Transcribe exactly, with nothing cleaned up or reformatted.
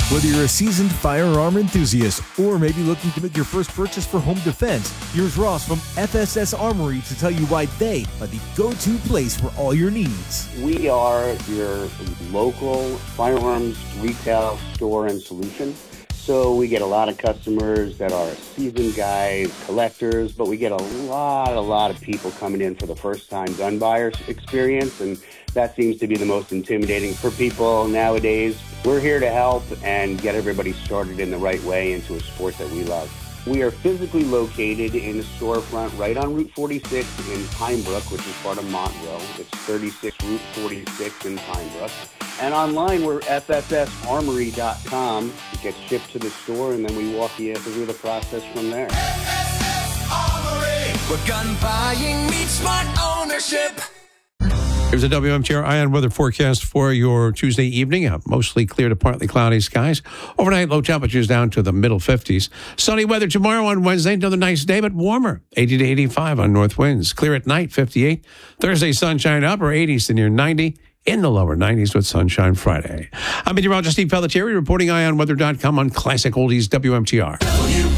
Whether you're a seasoned firearm enthusiast or maybe looking to make your first purchase for home defense, here's Ross from F S S Armory to tell you why they are the go-to place for all your needs. We are your local firearms retail store and solution. So we get a lot of customers that are seasoned guys, collectors, but we get a lot, a lot of people coming in for the first time gun buyer experience, and that seems to be the most intimidating for people nowadays. We're here to help and get everybody started in the right way into a sport that we love. We are physically located in the storefront right on Route forty-six in Pine Brook, which is part of Montville. It's thirty-six Route forty-six in Pine Brook. And online, we're F S S armory dot com. It gets shipped to the store, and then we walk you through the process from there. F S S Armory, where gun buying meets smart ownership. Here's a W M T R Eye on weather forecast for your Tuesday evening. Uh, mostly clear to partly cloudy skies. Overnight, low temperatures down to the middle fifties. Sunny weather tomorrow on Wednesday. Another nice day, but warmer. eighty to eighty-five on north winds. Clear at night, fifty-eight. Thursday, sunshine upper eighties to near ninety. In the lower nineties with sunshine Friday. I'm meteorologist Steve Pelletieri reporting eye on weather dot com on Classic Oldies W M T R.